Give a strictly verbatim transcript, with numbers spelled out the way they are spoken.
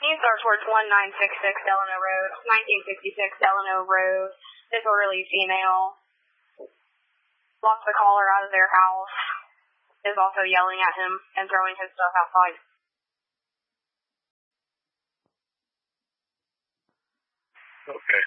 These are towards one nine six six Delano Road, nineteen sixty-six Delano Road. Disorderly female lost the caller out of their house, is also yelling at him and throwing his stuff outside. Okay.